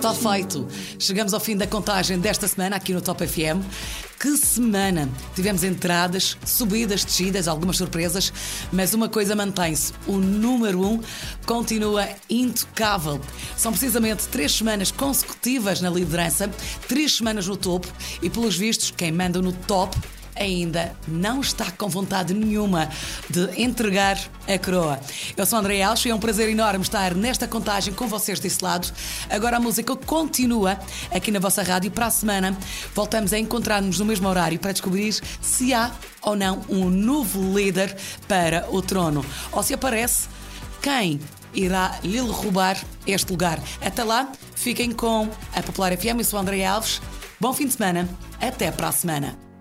Está feito. Chegamos ao fim da contagem desta semana aqui no Top FM. Que semana! Tivemos entradas, subidas, descidas, algumas surpresas, mas uma coisa mantém-se: o número 1 continua intocável. São precisamente 3 semanas consecutivas na liderança, 3 semanas no topo e, pelos vistos, quem manda no top ainda não está com vontade nenhuma de entregar a coroa. Eu sou André Alves e é um prazer enorme estar nesta contagem com vocês desse lado. Agora a música continua aqui na vossa rádio. Para a semana voltamos a encontrar-nos no mesmo horário para descobrir se há ou não um novo líder para o trono, ou se aparece quem irá lhe roubar este lugar. Até lá, fiquem com a Popular FM. Eu sou André Alves. Bom fim de semana. Até para a semana.